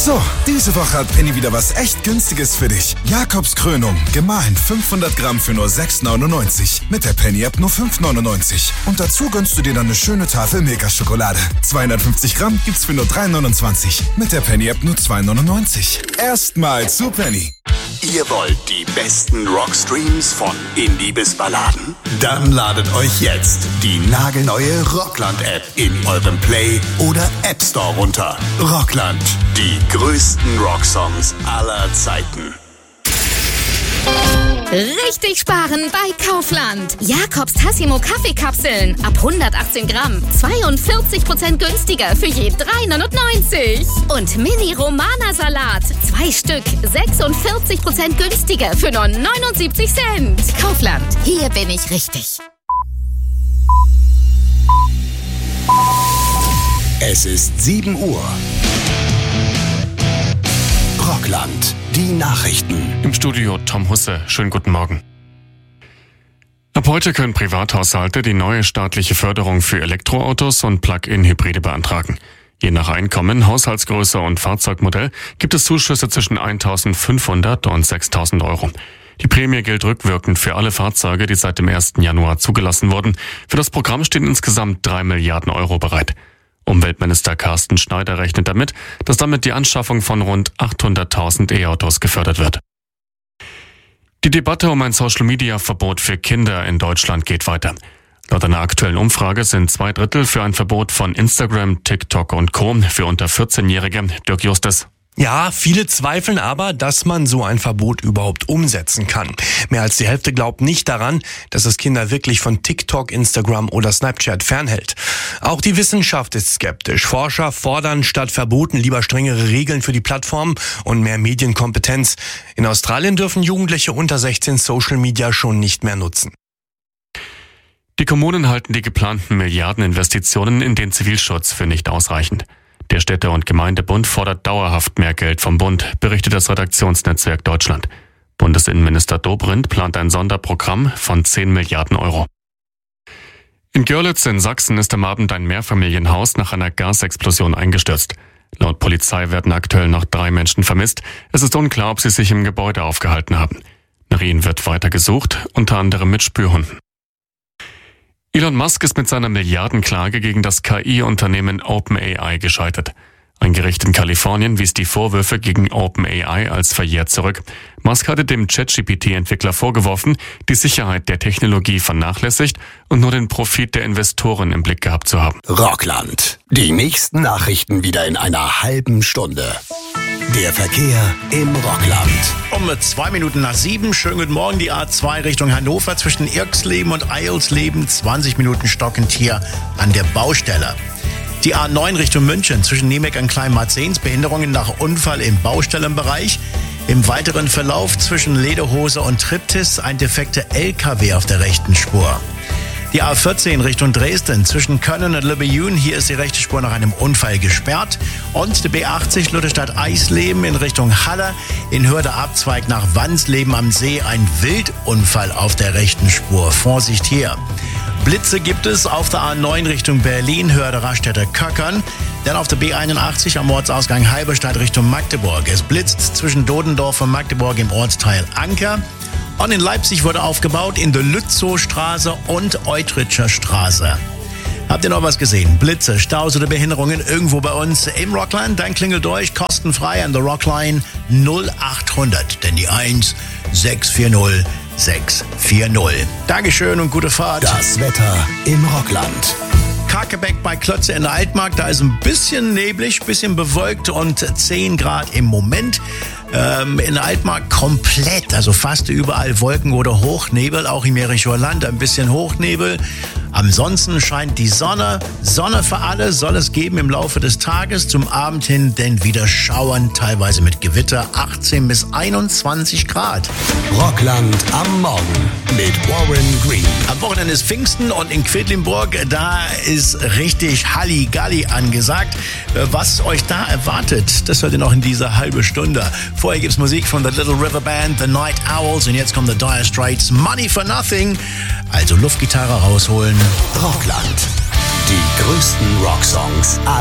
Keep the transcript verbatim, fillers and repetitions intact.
So, diese Woche hat Penny wieder was echt Günstiges für dich. Jakobs Krönung, gemahlen fünfhundert Gramm für nur sechs neunundneunzig. Mit der Penny-App nur fünf neunundneunzig. Und dazu gönnst du dir dann eine schöne Tafel Milka-Schokolade. zweihundertfünfzig Gramm gibt's für nur drei neunundzwanzig. Mit der Penny-App nur zwei neunundneunzig. Erstmal zu Penny. Ihr wollt die besten Rockstreams von Indie bis Balladen? Dann ladet euch jetzt die nagelneue Rockland-App in eurem Play- oder App Store runter. Rockland, die größten Rocksongs aller Zeiten. Richtig sparen bei Kaufland. Jakobs Tassimo Kaffeekapseln ab hundertachtzehn Gramm. zweiundvierzig Prozent günstiger für je drei neunundneunzig. Und Mini Romana Salat. Zwei Stück. sechsundvierzig Prozent günstiger für nur neunundsiebzig Cent. Kaufland. Hier bin ich richtig. Es ist sieben Uhr. Rockland, die Nachrichten. Im Studio Tom Husse. Schönen guten Morgen. Ab heute können Privathaushalte die neue staatliche Förderung für Elektroautos und Plug-in-Hybride beantragen. Je nach Einkommen, Haushaltsgröße und Fahrzeugmodell gibt es Zuschüsse zwischen eintausendfünfhundert und sechstausend Euro. Die Prämie gilt rückwirkend für alle Fahrzeuge, die seit dem ersten Januar zugelassen wurden. Für das Programm stehen insgesamt drei Milliarden Euro bereit. Umweltminister Carsten Schneider rechnet damit, dass damit die Anschaffung von rund achthunderttausend E-Autos gefördert wird. Die Debatte um ein Social-Media-Verbot für Kinder in Deutschland geht weiter. Laut einer aktuellen Umfrage sind zwei Drittel für ein Verbot von Instagram, TikTok und Co. für unter vierzehnjährige. Dirk Justus. Ja, viele zweifeln aber, dass man so ein Verbot überhaupt umsetzen kann. Mehr als die Hälfte glaubt nicht daran, dass es Kinder wirklich von TikTok, Instagram oder Snapchat fernhält. Auch die Wissenschaft ist skeptisch. Forscher fordern statt Verboten lieber strengere Regeln für die Plattformen und mehr Medienkompetenz. In Australien dürfen Jugendliche unter sechzehn Social Media schon nicht mehr nutzen. Die Kommunen halten die geplanten Milliardeninvestitionen in den Zivilschutz für nicht ausreichend. Der Städte- und Gemeindebund fordert dauerhaft mehr Geld vom Bund, berichtet das Redaktionsnetzwerk Deutschland. Bundesinnenminister Dobrindt plant ein Sonderprogramm von zehn Milliarden Euro. In Görlitz in Sachsen ist am Abend ein Mehrfamilienhaus nach einer Gasexplosion eingestürzt. Laut Polizei werden aktuell noch drei Menschen vermisst. Es ist unklar, ob sie sich im Gebäude aufgehalten haben. Nach ihnen wird weiter gesucht, unter anderem mit Spürhunden. Elon Musk ist mit seiner Milliardenklage gegen das K I-Unternehmen OpenAI gescheitert. Ein Gericht in Kalifornien wies die Vorwürfe gegen OpenAI als verjährt zurück. Musk hatte dem ChatGPT-Entwickler vorgeworfen, die Sicherheit der Technologie vernachlässigt und nur den Profit der Investoren im Blick gehabt zu haben. Rockland, die nächsten Nachrichten wieder in einer halben Stunde. Der Verkehr im Rockland. Um zwei Minuten nach sieben, schönen guten Morgen, die A zwei Richtung Hannover zwischen Irksleben und Eilsleben, zwanzig Minuten stockend hier an der Baustelle. Die A neun Richtung München zwischen Niemek und Kleinmarzens, Behinderungen nach Unfall im Baustellenbereich. Im weiteren Verlauf zwischen Lederhose und Triptis ein defekter L K W auf der rechten Spur. Die A vierzehn Richtung Dresden zwischen Köln und Lübbejün. Hier ist die rechte Spur nach einem Unfall gesperrt. Und die B achtzig Lutherstadt Eisleben in Richtung Halle. In Höhe der Abzweig nach Wansleben am See ein Wildunfall auf der rechten Spur. Vorsicht hier. Blitze gibt es auf der A neun Richtung Berlin, Höhe der Raststätte Köckern. Dann auf der B einundachtzig am Ortsausgang Halberstadt Richtung Magdeburg. Es blitzt zwischen Dodendorf und Magdeburg im Ortsteil Anker. Und in Leipzig wurde aufgebaut in der Lützowstraße und Eutritscher Straße. Habt ihr noch was gesehen? Blitze, Staus oder Behinderungen irgendwo bei uns im Rockland? Dann klingelt durch, kostenfrei an der Rockline null achthundert. Denn die eins sechs vier null sechs vier null. Dankeschön und gute Fahrt. Das Wetter im Rockland. Kakebeck bei Klötze in der Altmark, da ist ein bisschen neblig, bisschen bewölkt und zehn Grad im Moment. Ähm, in der Altmark komplett, also fast überall Wolken oder Hochnebel, auch im Jerichoer Land ein bisschen Hochnebel. Ansonsten scheint die Sonne. Sonne für alle soll es geben im Laufe des Tages. Zum Abend hin denn wieder Schauern, teilweise mit Gewitter, achtzehn bis einundzwanzig Grad. Rockland am Morgen mit Warren Green. Am Wochenende ist Pfingsten und in Quedlinburg, da ist richtig Halligalli angesagt. Was euch da erwartet, das hört ihr noch in dieser halben Stunde. Vorher gibt's Musik von The Little River Band, The Night Owls und jetzt kommt The Dire Straits, Money for Nothing. Also Luftgitarre rausholen. Rockland. Die größten Rocksongs aller